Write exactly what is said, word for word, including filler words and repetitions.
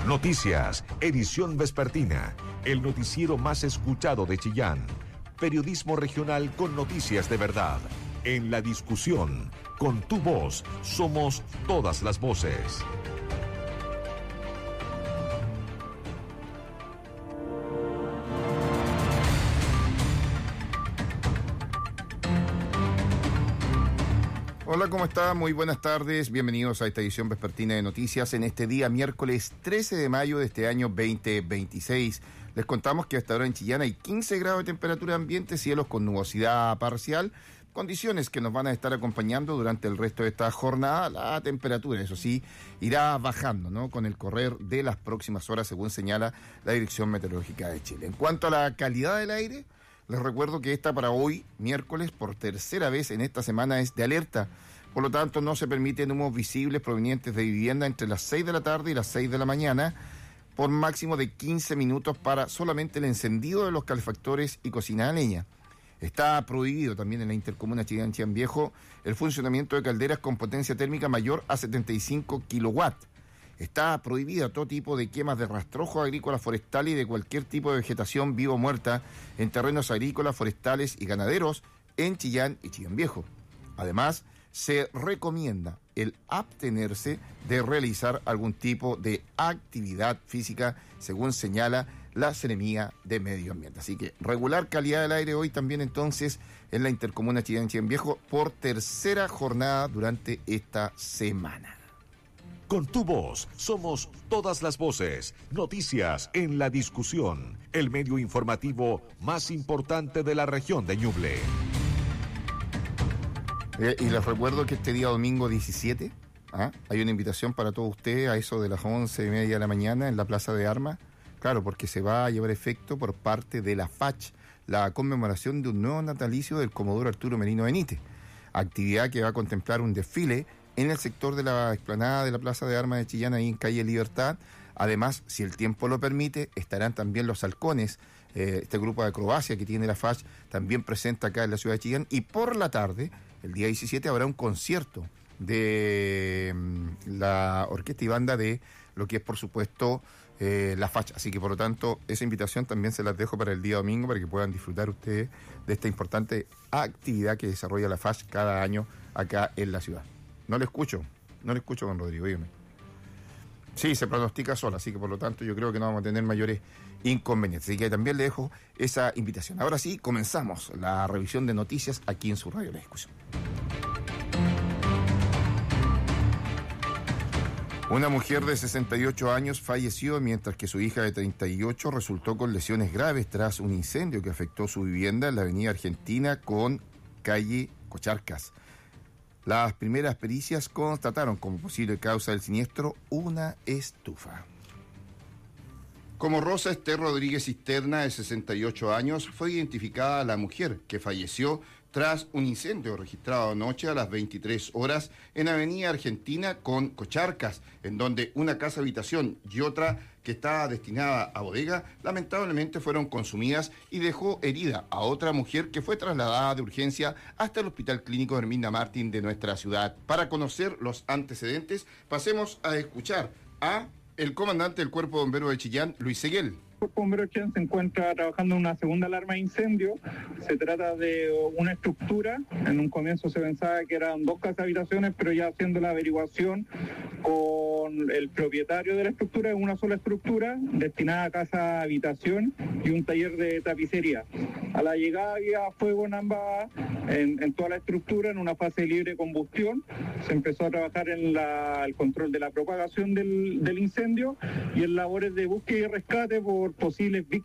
Noticias, edición vespertina, el noticiero más escuchado de Chillán. Periodismo regional con noticias de verdad. En la discusión, con tu voz, somos todas las voces. Hola, ¿cómo está? Muy buenas tardes. Bienvenidos a esta edición vespertina de noticias en este día miércoles trece de mayo de este año veinte veintiséis. Les contamos que hasta ahora en Chillán hay quince grados de temperatura ambiente, cielos con nubosidad parcial, condiciones que nos van a estar acompañando durante el resto de esta jornada. La temperatura, eso sí, irá bajando, ¿no?, con el correr de las próximas horas, según señala la Dirección Meteorológica de Chile. En cuanto a la calidad del aire, les recuerdo que esta para hoy, miércoles, por tercera vez en esta semana es de alerta. Por lo tanto, no se permiten humos visibles provenientes de vivienda entre las seis de la tarde y las seis de la mañana, por máximo de quince minutos para solamente el encendido de los calefactores y cocina a leña. Está prohibido también en la intercomuna Chillán Chillán Viejo el funcionamiento de calderas con potencia térmica mayor a setenta y cinco kilowatts. Está prohibida todo tipo de quemas de rastrojos agrícolas, forestales y de cualquier tipo de vegetación viva o muerta en terrenos agrícolas, forestales y ganaderos en Chillán y Chillán Viejo. Además, se recomienda el abstenerse de realizar algún tipo de actividad física, según señala la Seremía de Medio Ambiente. Así que regular calidad del aire hoy también entonces en la intercomuna Chillán Chillán Viejo por tercera jornada durante esta semana. Con tu voz, somos todas las voces. Noticias en la discusión. El medio informativo más importante de la región de Ñuble. Eh, y les recuerdo que este día domingo diecisiete, ¿ah? hay una invitación para todos ustedes a eso de las once y media de la mañana en la Plaza de Armas. Claro, porque se va a llevar efecto por parte de la F A C H, la conmemoración de un nuevo natalicio del Comodoro Arturo Merino Benítez. Actividad que va a contemplar un desfile en el sector de la explanada de la Plaza de Armas de Chillán, ahí en calle Libertad. Además, si el tiempo lo permite, estarán también los halcones, eh, este grupo de acrobacia que tiene la F A C H, también presente acá en la ciudad de Chillán. Y por la tarde, el día diecisiete, habrá un concierto de um, la orquesta y banda de lo que es, por supuesto, eh, la F A C H. Así que, por lo tanto, esa invitación también se las dejo para el día domingo, para que puedan disfrutar ustedes de esta importante actividad que desarrolla la F A C H cada año acá en la ciudad. No le escucho, no le escucho, don Rodrigo, dígame. Sí, se pronostica sola, así que por lo tanto yo creo que no vamos a tener mayores inconvenientes. Así que también le dejo esa invitación. Ahora sí, comenzamos la revisión de noticias aquí en su radio La Discusión. Una mujer de sesenta y ocho años falleció, mientras que su hija de treinta y ocho resultó con lesiones graves tras un incendio que afectó su vivienda en la avenida Argentina con calle Cocharcas. Las primeras pericias constataron como posible causa del siniestro una estufa. Como Rosa Esther Rodríguez Cisterna, de sesenta y ocho años, fue identificada la mujer que falleció tras un incendio registrado anoche a las veintitrés horas en Avenida Argentina con Cocharcas, en donde una casa habitación y otra que estaba destinada a bodega lamentablemente fueron consumidas y dejó herida a otra mujer que fue trasladada de urgencia hasta el Hospital Clínico Herminda Martín de nuestra ciudad. Para conocer los antecedentes, pasemos a escuchar a el comandante del Cuerpo de Bomberos de Chillán, Luis Seguel. El Cuerpo de Bomberos de Chillán se encuentra trabajando en una segunda alarma de incendio. Se trata de una estructura. En un comienzo se pensaba que eran dos casas habitaciones, pero ya haciendo la averiguación con el propietario de la estructura, es una sola estructura destinada a casa habitación y un taller de tapicería. A la llegada había fuego en ambas, en, en toda la estructura, en una fase de libre combustión. Se empezó a trabajar en la, el control de la propagación del, del incendio y en labores de búsqueda y rescate por posibles víctimas